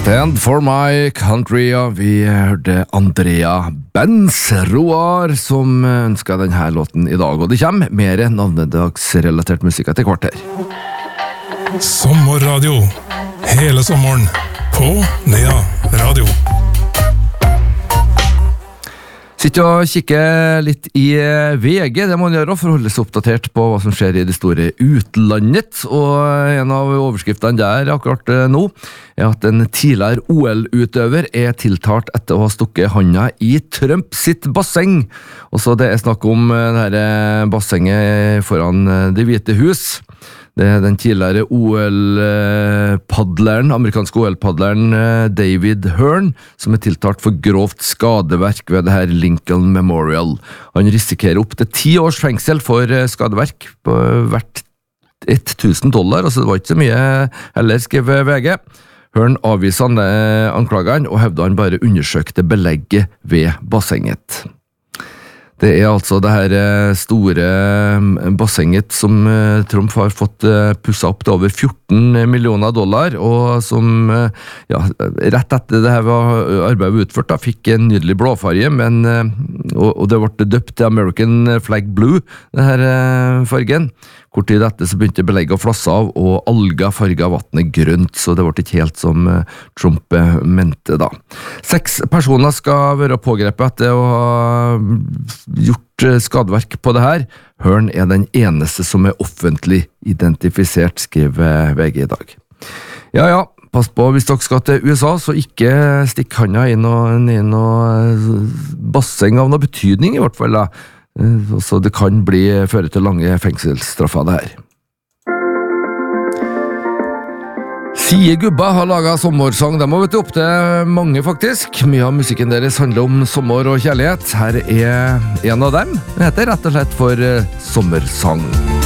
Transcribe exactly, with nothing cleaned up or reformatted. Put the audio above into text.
Stand for my country, ja. Vi hørte Andrea Benz Roar som ønsket denne låten i dag, og det kommer mer navnedagsrelatert musikk etter hvert her. Sommerradio, hele sommeren, på Nea Radio. Sitter og kikker litt i V G, det må man gjøre for å holde seg oppdatert på hva som skjer i det store utlandet, og en av overskriftene der akkurat nå er at en tidligere O L-utøver er tiltalt etter å ha stukket handa i Trump sitt basseng, og så det er snakk om det her bassenget foran Det hvite hus. Det er den tidligere O L-padleren, amerikanske O L-padleren David Hearn, som er tiltalt for grovt skadeverk ved det her Lincoln Memorial. Han risikerer opp til ti års fengsel for skadeverk på hvert tusen dollar, altså det var ikke så mye heller, skrev V G. Hearn avviser anklagene og hevder han bare undersøkte belegget ved bassenget. Det er altså det her store bassenget som Trump har fått pusset opp til over fjorten millioner dollar, og som ja, rett etter det her arbeidet var utført da, fikk en nydelig blåfarge, men, og, og det ble døpt til American Flag Blue, det her fargen. Kort tid etter så begynte belegget å flasse av, og alga farget vattnet grønt, så det ble ikke helt som Trump mente da. Seks personer skal være pågrepet etter å ha gjort skadeverk på det her. Hearn er den eneste som er offentlig identifisert, skriver V G i dag. Ja, ja, pass på hvis dere skal til U S A, så ikke stikk handa i noe, i noe basseng av noe betydning i hvert fall da. Så det kan bli føre til lange fengselsstraffer det her. Sie Gubba har laget sommersang. De har vært opp til mange faktisk. Mye av musikken deres handler om sommer og kjærlighet. Her er en av dem. Den heter rett og slett for Sommersang.